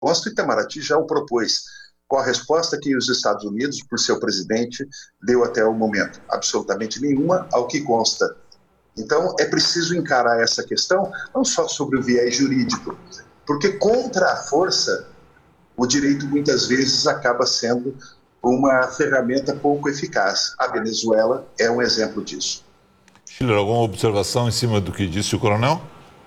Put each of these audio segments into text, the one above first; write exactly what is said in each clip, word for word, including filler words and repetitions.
posto, e Itamaraty já o propôs. Qual a resposta que os Estados Unidos, por seu presidente, deu até o momento? Absolutamente nenhuma, ao que consta. Então, é preciso encarar essa questão não só sobre o viés jurídico, porque contra a força, o direito muitas vezes acaba sendo uma ferramenta pouco eficaz. A Venezuela é um exemplo disso. Schiller, alguma observação em cima do que disse o coronel?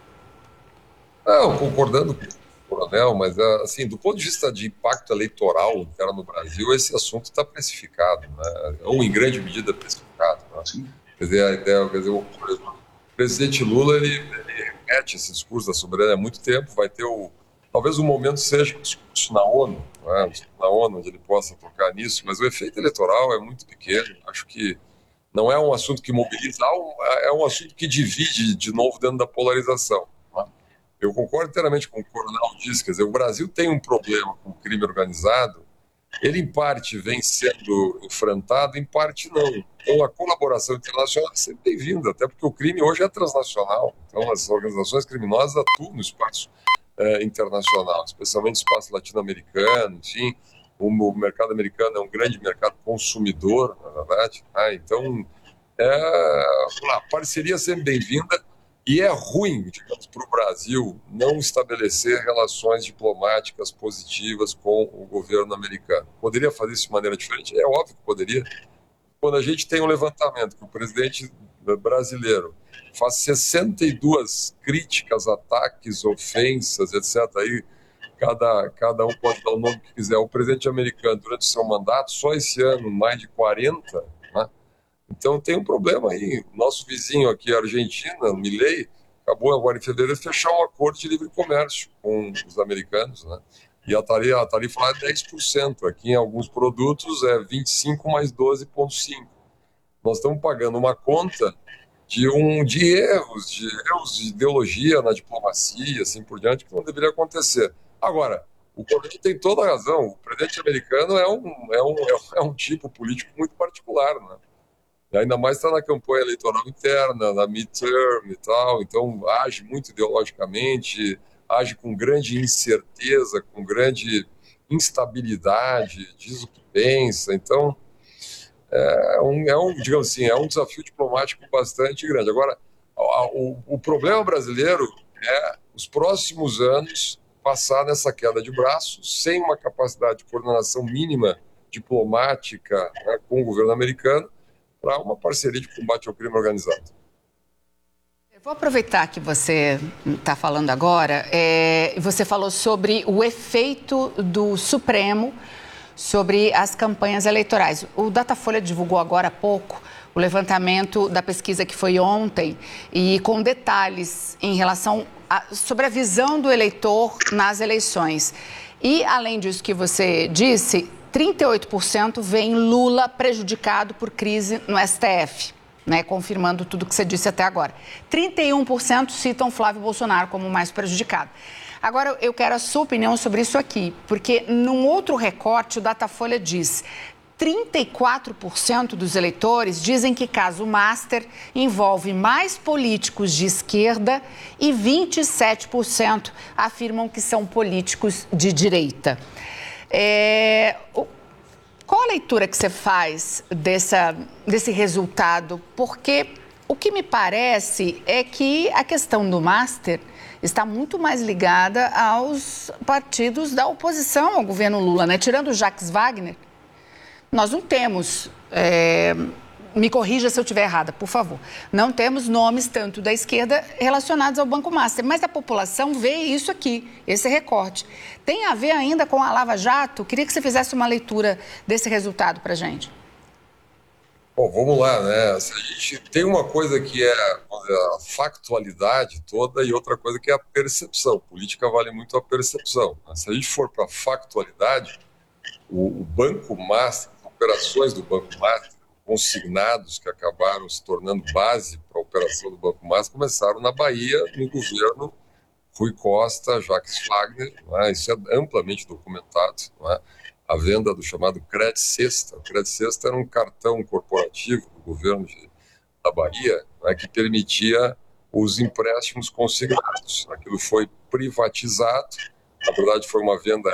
Não, concordando com o coronel, mas assim, do ponto de vista de impacto eleitoral que era no Brasil, esse assunto está precificado, né? Ou em grande medida precificado. Né? Sim. Quer dizer, a ideia, quer dizer, o presidente Lula, ele, ele repete esse discurso da soberania há muito tempo, vai ter o... Talvez o momento seja o discurso na ONU, né? Na ONU, onde ele possa tocar nisso, mas o efeito eleitoral é muito pequeno. Acho que não é um assunto que mobiliza, é um assunto que divide de novo dentro da polarização. Né? Eu concordo inteiramente com o coronel diz, quer dizer, o Brasil tem um problema com o crime organizado, ele em parte vem sendo enfrentado, em parte não. Então a colaboração internacional é sempre bem-vinda, até porque o crime hoje é transnacional. Então as organizações criminosas atuam no espaço é, internacional, especialmente no espaço latino-americano, enfim. O, o mercado americano é um grande mercado consumidor, na verdade. Né? Então é, a parceria é sempre bem-vinda. E é ruim, digamos, para o Brasil não estabelecer relações diplomáticas positivas com o governo americano. Poderia fazer isso de maneira diferente? É óbvio que poderia. Quando a gente tem um levantamento que o presidente brasileiro faz sessenta e duas críticas, ataques, ofensas, etcétera, aí cada, cada um pode dar o nome que quiser. O presidente americano, durante o seu mandato, só esse ano, mais de quarenta, né? Então tem um problema aí. Nosso vizinho aqui, a Argentina, o Milei, acabou agora em fevereiro de fechar um acordo de livre comércio com os americanos, né? E a tarifa, a tarifa lá é dez por cento. Aqui em alguns produtos é vinte e cinco mais doze vírgula cinco. Nós estamos pagando uma conta de, um, de erros, de erros de ideologia na diplomacia, assim por diante, que não deveria acontecer. Agora, o coronel tem toda a razão. O presidente americano é um, é um, é um tipo político muito particular, né? Ainda mais está na campanha eleitoral interna, na midterm e tal, então age muito ideologicamente, age com grande incerteza, com grande instabilidade, diz o que pensa, então é um, é um digamos assim, é um desafio diplomático bastante grande. Agora, o, o problema brasileiro é os próximos anos passar nessa queda de braços, sem uma capacidade de coordenação mínima diplomática, né, com o governo americano, para uma parceria de combate ao crime organizado. Eu vou aproveitar que você está falando agora, é, você falou sobre o efeito do Supremo sobre as campanhas eleitorais. O Datafolha divulgou agora há pouco o levantamento da pesquisa que foi ontem e com detalhes em relação a, sobre a visão do eleitor nas eleições. E, além disso que você disse, trinta e oito por cento veem Lula prejudicado por crise no S T F, né, confirmando tudo que você disse até agora. trinta e um por cento citam Flávio Bolsonaro como o mais prejudicado. Agora, eu quero a sua opinião sobre isso aqui, porque num outro recorte, o Datafolha diz trinta e quatro por cento dos eleitores dizem que caso Master envolve mais políticos de esquerda e vinte e sete por cento afirmam que são políticos de direita. É, qual a leitura que você faz dessa, desse resultado? Porque o que me parece é que a questão do Master está muito mais ligada aos partidos da oposição ao governo Lula, né? Tirando o Jacques Wagner, nós não temos, é, me corrija se eu estiver errada, por favor, não temos nomes tanto da esquerda relacionados ao Banco Master, mas a população vê isso aqui, esse recorte. Tem a ver ainda com a Lava Jato? Queria que você fizesse uma leitura desse resultado para a gente. Bom, vamos lá, né? A gente tem uma coisa que é a factualidade toda e outra coisa que é a percepção. Política vale muito a percepção. Se a gente for para a factualidade, o, o Banco Master, as operações do Banco Master, consignados que acabaram se tornando base para a operação do Banco Master, começaram na Bahia, no governo Rui Costa, Jacques Wagner, não é? Isso é amplamente documentado, não é? A venda do chamado Cred Sexta. O Cred Sexta era um cartão corporativo do governo de, da Bahia, né, que permitia os empréstimos consignados. Aquilo foi privatizado Na verdade, foi uma venda